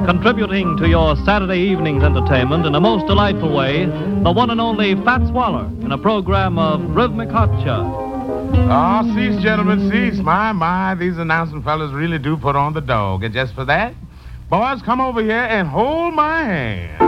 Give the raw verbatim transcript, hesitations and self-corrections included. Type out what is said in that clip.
Contributing to your Saturday evening's entertainment in a most delightful way, the one and only Fats Waller in a program of rhythmic hotcha. Oh, cease, gentlemen, cease. My, my, these announcement fellas really do put on the dog. And just for that, boys, come over here and hold my hand.